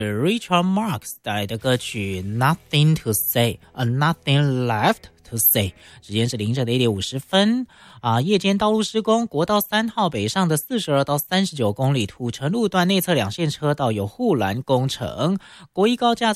Richard Marx 带来的歌曲 Nothing to Say, Nothing Left to Say。 时间是凌晨的1点50分夜间道路施工，国道3号北上的42到39公里土城路段内侧2线车道有护栏工程，国一高架